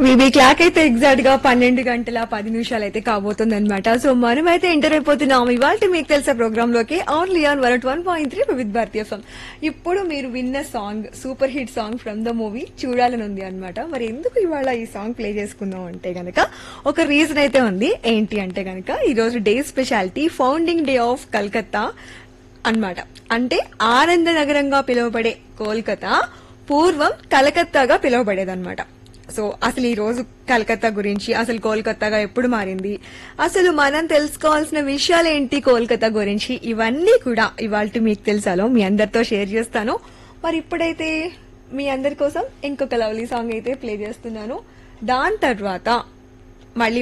మీ clock అయితే exact గా 12 గంటల 10 నిమిషాలు అయితే కాబోతుంది అనమాట. సో మనమైతే ఎంటర్ అయిపోతున్నాం ఇవాళ మీకు తెలిసే ప్రోగ్రామ్ లోకి only on 101.3 with Bharati FM. ఇప్పుడు మీరు విన్న song super hit song from the movie చూడాలని ఉంది అనమాట. మరి ఎందుకు ఇవాళ ఈ సాంగ్ ప్లే చేసుకుందాం అంటే గనక ఒక రీజన్ అయితే ఉంది. ఏంటి అంటే గనక ఈ రోజు day speciality founding day of Calcutta అన్నమాట. అంటే ఆనంద నగరంగా పిలువబడే కోల్కతా పూర్వం కలకత్తాగా పిలువబడేదన్నమాట. సో అసలు ఈ రోజు కలకత్తా గురించి, అసలు కోల్కతాగా ఎప్పుడు మారింది, అసలు మనం తెలుసుకోవాల్సిన విషయాలు ఏంటి కోల్కతా గురించి, ఇవన్నీ కూడా ఇవాళ మీకు తెలుసాలో మీ అందరితో షేర్ చేస్తాను. మరి ఇప్పుడైతే మీ అందరి కోసం ఇంకొక లవ్లీ సాంగ్ అయితే ప్లే చేస్తున్నాను. దాని తర్వాత మళ్ళీ